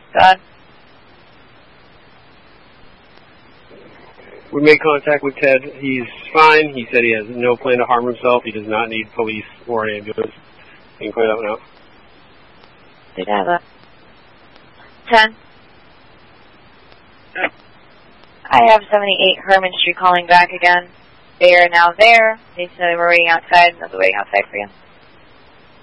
God. We made contact with Ted. He's fine. He said he has no plan to harm himself. He does not need police or an ambulance. You can clear that one out. Did I have that? 10. I have 78 Herman Street calling back again. They are now there. They said they were waiting outside, and they'll be waiting outside for you.